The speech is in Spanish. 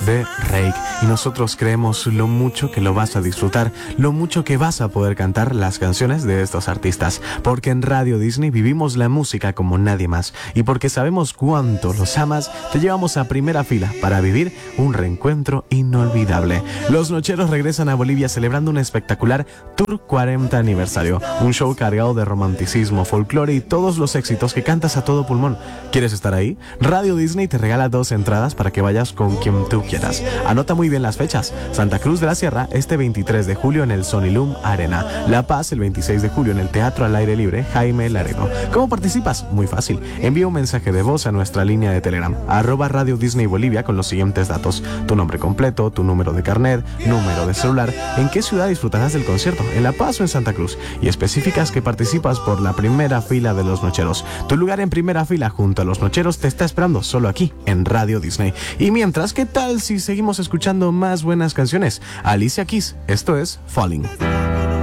de Rake. Y nosotros creemos lo mucho que lo vas a disfrutar, lo mucho que vas a poder cantar las canciones de estos artistas. Porque en Radio Disney vivimos la música como nadie más. Y porque sabemos cuánto los amas, te llevamos a primera fila para vivir un reencuentro inolvidable. Los Nocheros regresan a Bolivia celebrando un espectacular Tour 40 aniversario. Un show cargado de romanticismo, folclore y todos los éxitos que cantas a todo pulmón. ¿Quieres estar ahí? Radio Disney te regala 2 entradas para que vayas con quien tú quieras. Anota muy bien las fechas. Santa Cruz de la Sierra este 23 de julio en el Sonilum Arena. La Paz el 26 de julio en el Teatro al Aire Libre Jaime Laredo. ¿Cómo participas? Muy fácil. Envía un mensaje de voz a nuestra línea de Telegram @Radio Disney Bolivia con los siguientes datos: tu nombre completo, tu número de carnet, número de celular, en qué ciudad disfrutarás del concierto, en La Paz o en Santa Cruz, y especificas que participas por la primera fila de los Nocheros. Tu lugar en primera fila junto a los Nocheros te está esperando solo aquí en Radio Disney. Y mientras, ¿qué tal si seguimos escuchando más buenas canciones? Alicia Keys, esto es Falling.